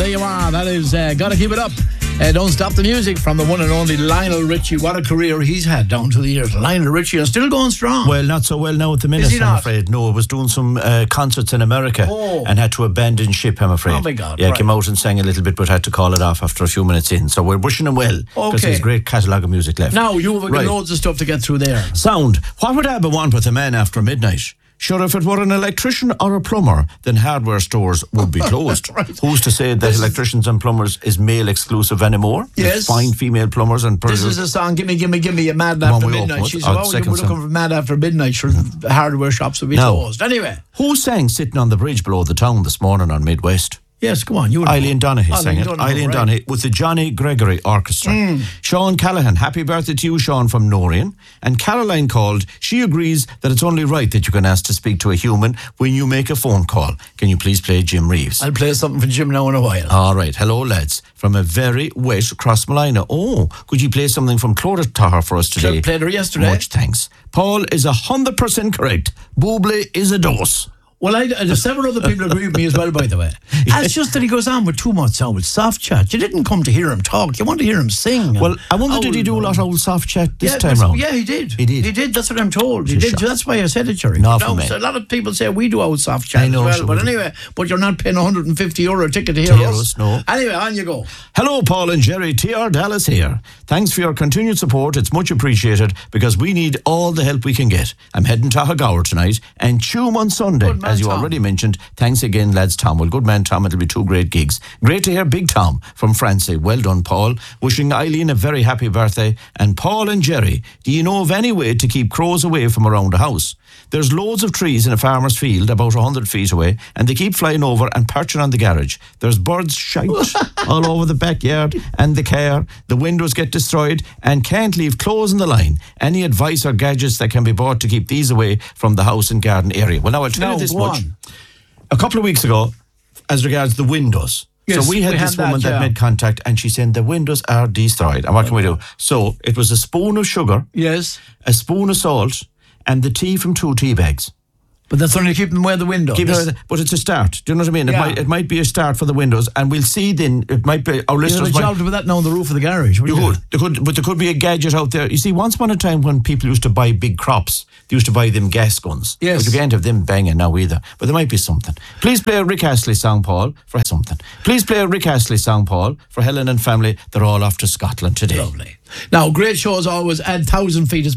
there you are. That is Gotta Keep It Up. Don't Stop the Music from the one and only Lionel Richie. What a career he's had down to the years. Lionel Richie is still going strong. Well, not so well now at the minute, I'm afraid. No, I was doing some concerts in America and had to abandon ship, I'm afraid. Oh, my God. Yeah, came out and sang a little bit, but had to call it off after a few minutes in. So we're wishing him well, because there's a great catalogue of music left. Now, you've got loads of stuff to get through there. Sound. What would Abba want with a man after midnight? Sure, if it were an electrician or a plumber, then hardware stores would be closed. Right. Who's to say that electricians and plumbers is male exclusive anymore? Yes. There's fine female plumbers and This is a song, Gimme, Gimme, Gimme, Mad After Midnight. She said, oh, you would have come from Mad After Midnight, sure, the hardware shops would be closed. Anyway. Who sang Sitting on the Bridge Below the Town this morning on Midwest? Yes, come on. Eileen Donaghy sang it. Eileen Donaghy with the Johnny Gregory Orchestra. Sean Callahan, happy birthday to you, Sean, from Norian. And Caroline called. She agrees that it's only right that you can ask to speak to a human when you make a phone call. Can you please play Jim Reeves? I'll play something for Jim now in a while. All right. Hello, lads. From a very wet Crossmolina. Oh, could you play something from Clodagh for us today? Sure, played her yesterday. Much thanks. Paul is 100% correct. Buble is a dose. Well, several other people agree with me as well, by the way. It's just that he goes on with too much sound with soft chat. You didn't come to hear him talk. You want to hear him sing. Well, I wonder, did he do a lot of old soft chat this time round? Yeah, he did. He did. That's what I'm told. He did. That's why I said it, Jerry. No, so a lot of people say we do old soft chat I know, as well. But anyway, but you're not paying €150 ticket to hear us. No. Anyway, on you go. Hello, Paul and Jerry. TR Dallas here. Thanks for your continued support. It's much appreciated because we need all the help we can get. I'm heading to Hagower tonight and Tuam on Sunday, as you already mentioned. Thanks again, lads, Tom. Well, good man, Tom. It'll be two great gigs. Great to hear Big Tom from Francie. Well done, Paul. Wishing Eileen a very happy birthday. And Paul and Jerry, do you know of any way to keep crows away from around the house? There's loads of trees in a farmer's field about 100 feet away, and they keep flying over and perching on the garage. There's birds shite all over the backyard and the car. The windows get destroyed and can't leave clothes in the line. Any advice or gadgets that can be bought to keep these away from the house and garden area? Well, now I'll tell you this much. A couple of weeks ago, as regards the windows. Yes, so we had this woman that made contact and she said the windows are destroyed. And what can we do? So it was a spoon of sugar, yes, a spoon of salt, and the tea from 2 tea bags. But that's only to keep them away the window. But it's a start. Do you know what I mean? Yeah. It might be a start for the windows, and we'll see then. It might be our listeners. You'll be with that now on the roof of the garage. But there could be a gadget out there. You see, once upon a time when people used to buy big crops, they used to buy them gas guns. Yes. But you can't have them banging now either. But there might be something. Please play a Rick Astley song, Paul, for something. Please play a Rick Astley song, Paul, for Helen and family. They're all off to Scotland today. Lovely. Now, great show as always. Add 1,000 feet.